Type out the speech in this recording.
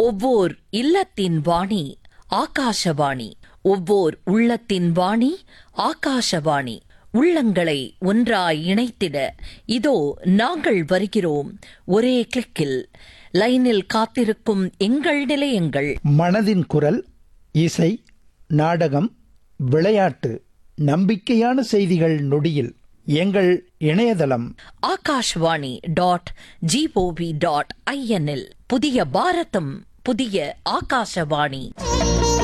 ஒவ்வோர் இல்லத்தின் வாணி ஆகாசவாணி, ஒவ்வோர் உள்ளத்தின் வாணி ஆகாசவாணி. உள்ளங்களை ஒன்றாய் இணைத்திட இதோ நாங்கள் வருகிறோம் ஒரே கிளிக்கில். லைனில் காத்திருக்கும் எங்கள் நிலையங்கள்: மனதின் குரல், இசை, நாடகம், விளையாட்டு, நம்பிக்கையான செய்திகள் நொடியில். எங்கள் இணையதளம் akashvani.gov.in. புதிய பாரதம், புதிய ஆகாசவாணி.